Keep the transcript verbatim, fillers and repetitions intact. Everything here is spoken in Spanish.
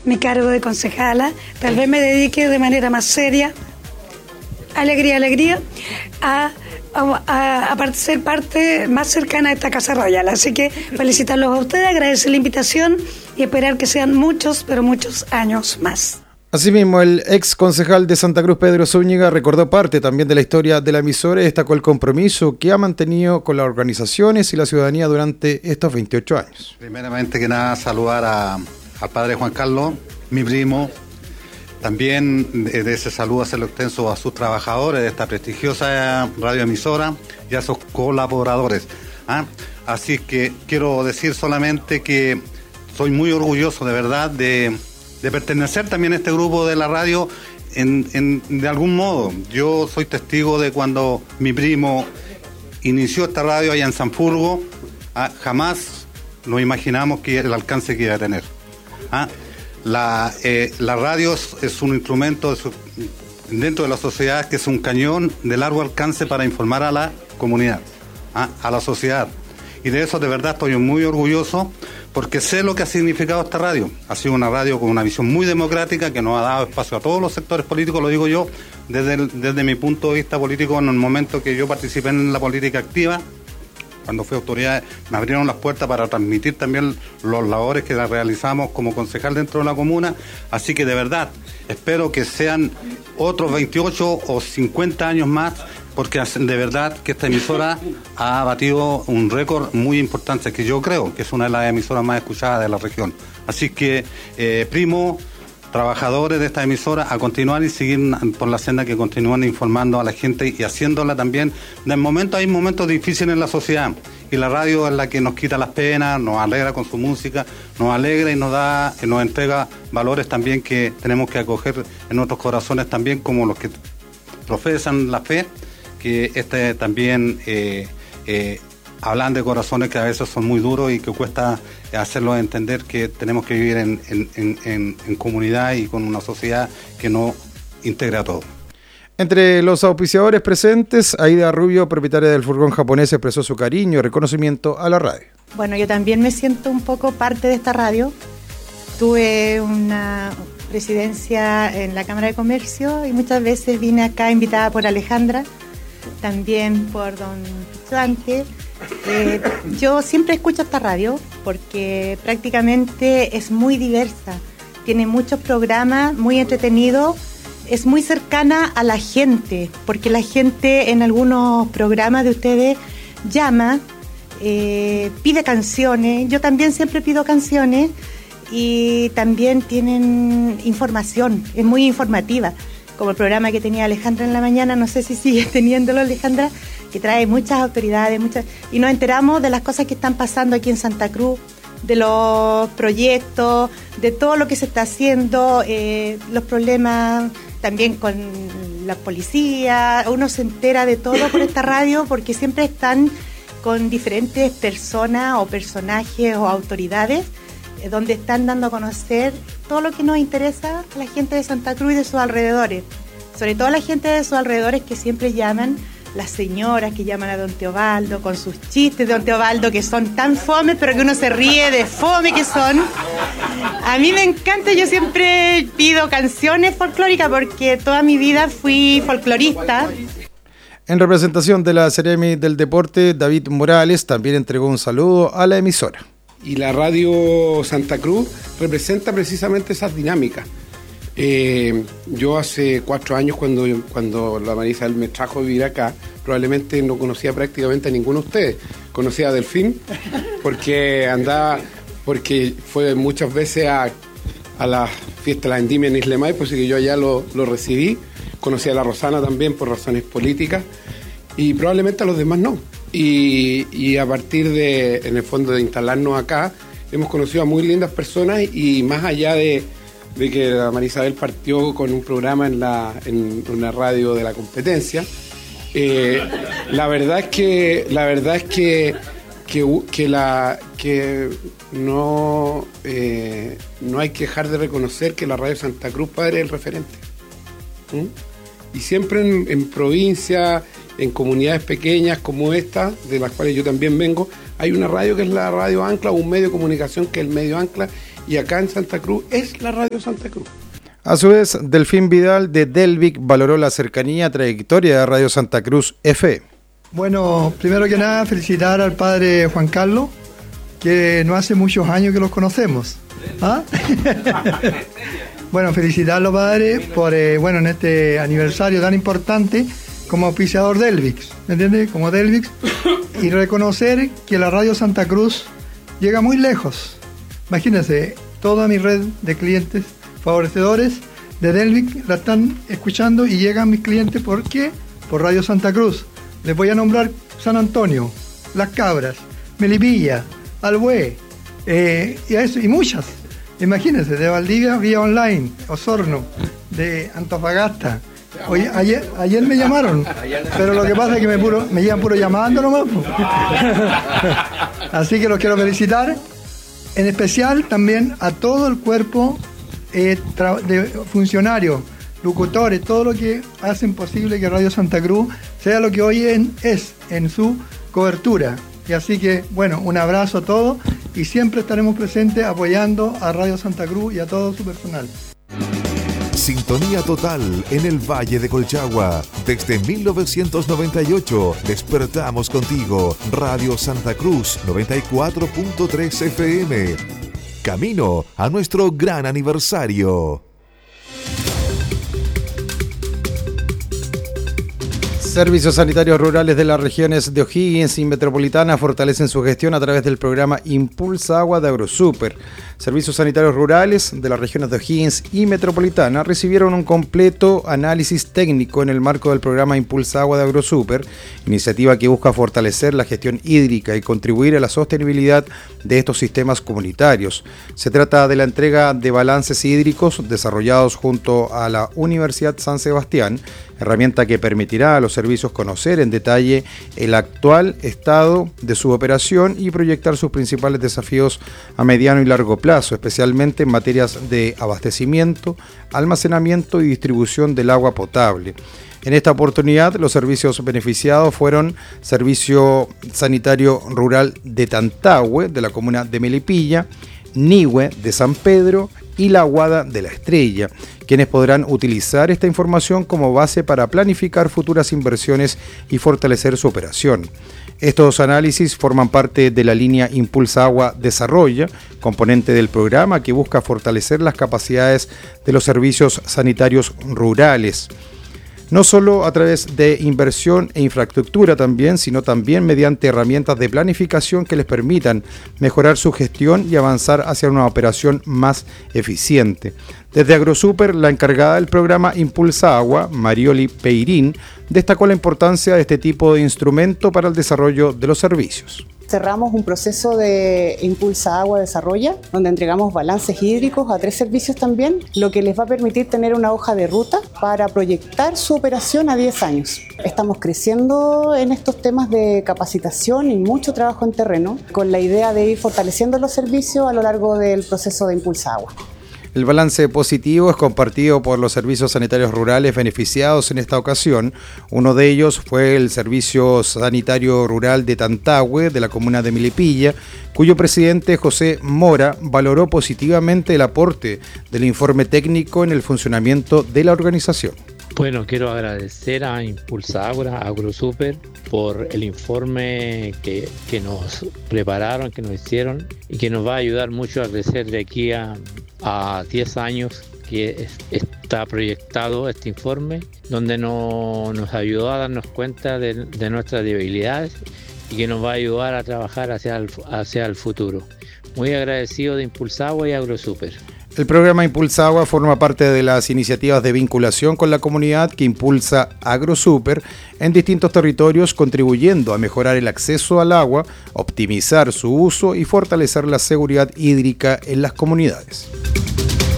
mi cargo de concejala, tal vez me dedique de manera más seria, alegría, alegría, a, a, a ser parte más cercana a esta Casa Radial. Así que felicitarlos a ustedes, agradecer la invitación y esperar que sean muchos, pero muchos años más. Asimismo, el ex concejal de Santa Cruz, Pedro Zúñiga, recordó parte también de la historia de la emisora y destacó el compromiso que ha mantenido con las organizaciones y la ciudadanía durante estos veintiocho años. Primeramente que nada, saludar a, al padre Juan Carlos, mi primo. También de, de ese saludo hacerlo extenso a sus trabajadores de esta prestigiosa radioemisora y a sus colaboradores. ¿ah? Así que quiero decir solamente que soy muy orgulloso de verdad de... de pertenecer también a este grupo de la radio en, en, de algún modo. Yo soy testigo de cuando mi primo inició esta radio allá en Sanfurgo, ¿ah? jamás nos imaginamos que el alcance que iba a tener. ¿ah? La, eh, la radio es, es un instrumento de su, dentro de la sociedad que es un cañón de largo alcance para informar a la comunidad, ¿ah? a la sociedad. Y de eso de verdad estoy muy orgulloso, porque sé lo que ha significado esta radio. Ha sido una radio con una visión muy democrática que nos ha dado espacio a todos los sectores políticos, lo digo yo, desde, el, desde mi punto de vista político, en el momento que yo participé en la política activa, cuando fui autoridad, me abrieron las puertas para transmitir también los labores que realizamos como concejal dentro de la comuna. Así que de verdad, espero que sean otros veintiocho o cincuenta años más, porque de verdad que esta emisora ha batido un récord muy importante, que yo creo que es una de las emisoras más escuchadas de la región. Así que, eh, primo, trabajadores de esta emisora, a continuar y seguir por la senda que continúan informando a la gente y haciéndola también. De momento hay momentos difíciles en la sociedad y la radio es la que nos quita las penas, nos alegra con su música, nos alegra y nos da, y nos entrega valores también que tenemos que acoger en nuestros corazones también, como los que profesan la fe, que este también eh, eh, hablan de corazones que a veces son muy duros y que cuesta hacerlos entender que tenemos que vivir en, en, en, en comunidad y con una sociedad que nos integra a todos. Entre los auspiciadores presentes, Aida Rubio, propietaria del furgón japonés, expresó su cariño y reconocimiento a la radio. Bueno, yo también me siento un poco parte de esta radio. Tuve una presidencia en la Cámara de Comercio y muchas veces vine acá invitada por Alejandra, también por don Pichuante. Eh, yo siempre escucho esta radio porque prácticamente es muy diversa, tiene muchos programas, muy entretenido, es muy cercana a la gente, porque la gente en algunos programas de ustedes llama, eh, pide canciones, yo también siempre pido canciones y también tienen información, es muy informativa. Como el programa que tenía Alejandra en la mañana, no sé si sigue teniéndolo Alejandra, que trae muchas autoridades, muchas y nos enteramos de las cosas que están pasando aquí en Santa Cruz, de los proyectos, de todo lo que se está haciendo, eh, los problemas también con la policía. Uno se entera de todo por esta radio porque siempre están con diferentes personas o personajes o autoridades donde están dando a conocer todo lo que nos interesa a la gente de Santa Cruz y de sus alrededores, sobre todo a la gente de sus alrededores que siempre llaman, las señoras que llaman a don Teobaldo con sus chistes de don Teobaldo que son tan fome, pero que uno se ríe de fome que son. A mí me encanta, yo siempre pido canciones folclóricas porque toda mi vida fui folclorista. En representación de la Seremi del Deporte, David Morales también entregó un saludo a la emisora. Y la radio Santa Cruz representa precisamente esas dinámicas. Eh, yo hace cuatro años cuando, cuando la María Isabel me trajo a vivir acá, probablemente no conocía prácticamente a ninguno de ustedes. Conocía a Delfín porque andaba, porque fue muchas veces a, a la fiesta de la Vendimia en Isla Maipo, así que yo allá lo, lo recibí. Conocí a la Rosana también por razones políticas y probablemente a los demás no. Y, y a partir de, en el fondo, de instalarnos acá, hemos conocido a muy lindas personas y más allá de, de que la María Isabel partió con un programa en, la, en una radio de la competencia, eh, la verdad es que la verdad es que, que, que, la, que no, eh, no hay que dejar de reconocer que la radio Santa Cruz, padre, es el referente. ¿Mm? Y siempre en, en provincia, en comunidades pequeñas como esta, de las cuales yo también vengo, hay una radio que es la Radio Ancla, un medio de comunicación que es el medio Ancla y acá en Santa Cruz es la Radio Santa Cruz. A su vez, Delfín Vidal de Delvic valoró la cercanía y trayectoria de Radio Santa Cruz F M. Bueno, primero que nada, felicitar al padre Juan Carlos, que no hace muchos años que los conocemos. ¿Ah? Bueno, felicitarlo, padre, por eh, bueno, en este aniversario tan importante como auspiciador Delvix, ¿me entiendes? Como Delvix, y reconocer que la Radio Santa Cruz llega muy lejos. Imagínense, toda mi red de clientes favorecedores de Delvix la están escuchando y llegan mis clientes, ¿por qué? Por Radio Santa Cruz. Les voy a nombrar San Antonio, Las Cabras, Melipilla, Albué, eh, y, a eso, y muchas. Imagínense, de Valdivia, vía online, Osorno, de Antofagasta. Oye, ayer, ayer me llamaron, pero lo que pasa es que me, puro, me llevan puro llamando nomás. Así que los quiero felicitar, en especial también a todo el cuerpo eh, de funcionarios, locutores, todo lo que hacen posible que Radio Santa Cruz sea lo que hoy en, es en su cobertura. Y así que, bueno, un abrazo a todos y siempre estaremos presentes apoyando a Radio Santa Cruz y a todo su personal. Sintonía total en el Valle de Colchagua. Desde mil novecientos noventa y ocho despertamos contigo. Radio Santa Cruz noventa y cuatro punto tres F M. Camino a nuestro gran aniversario. Servicios sanitarios rurales de las regiones de O'Higgins y Metropolitana fortalecen su gestión a través del programa Impulsa Agua de AgroSuper. Servicios sanitarios rurales de las regiones de O'Higgins y Metropolitana recibieron un completo análisis técnico en el marco del programa Impulsa Agua de AgroSuper, iniciativa que busca fortalecer la gestión hídrica y contribuir a la sostenibilidad de estos sistemas comunitarios. Se trata de la entrega de balances hídricos desarrollados junto a la Universidad San Sebastián, herramienta que permitirá a los servicios conocer en detalle el actual estado de su operación y proyectar sus principales desafíos a mediano y largo plazo, especialmente en materias de abastecimiento, almacenamiento y distribución del agua potable. En esta oportunidad, los servicios beneficiados fueron Servicio Sanitario Rural de Tantahue, de la comuna de Melipilla, Nihue de San Pedro y La Aguada de la Estrella, quienes podrán utilizar esta información como base para planificar futuras inversiones y fortalecer su operación. Estos análisis forman parte de la línea Impulsa Agua Desarrolla, componente del programa que busca fortalecer las capacidades de los servicios sanitarios rurales. No solo a través de inversión e infraestructura también, sino también mediante herramientas de planificación que les permitan mejorar su gestión y avanzar hacia una operación más eficiente. Desde AgroSuper, la encargada del programa Impulsa Agua, Marioli Peirín, destacó la importancia de este tipo de instrumento para el desarrollo de los servicios. Cerramos un proceso de Impulsa Agua Desarrolla, donde entregamos balances hídricos a tres servicios también, lo que les va a permitir tener una hoja de ruta para proyectar su operación a diez años. Estamos creciendo en estos temas de capacitación y mucho trabajo en terreno, con la idea de ir fortaleciendo los servicios a lo largo del proceso de Impulsa Agua. El balance positivo es compartido por los servicios sanitarios rurales beneficiados en esta ocasión. Uno de ellos fue el Servicio Sanitario Rural de Tantahue, de la comuna de Melipilla, cuyo presidente José Mora valoró positivamente el aporte del informe técnico en el funcionamiento de la organización. Bueno, quiero agradecer a Impulsa Agua, a AgroSuper, por el informe que, que nos prepararon, que nos hicieron y que nos va a ayudar mucho a crecer de aquí a, a diez años que es, está proyectado este informe, donde no, nos ayudó a darnos cuenta de, de nuestras debilidades y que nos va a ayudar a trabajar hacia el, hacia el futuro. Muy agradecido de Impulsa Agua y AgroSuper. El programa Impulsa Agua forma parte de las iniciativas de vinculación con la comunidad que impulsa AgroSuper en distintos territorios, contribuyendo a mejorar el acceso al agua, optimizar su uso y fortalecer la seguridad hídrica en las comunidades.